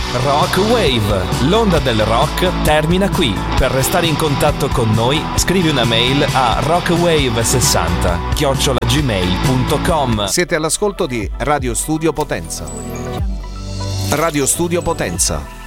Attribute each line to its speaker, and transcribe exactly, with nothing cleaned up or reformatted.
Speaker 1: Rock Wave, l'onda del rock termina qui. Per restare in contatto con noi, scrivi una mail a rockwave sessanta chiocciola gmail punto com.
Speaker 2: Siete all'ascolto di Radio Studio Potenza. Radio Studio Potenza.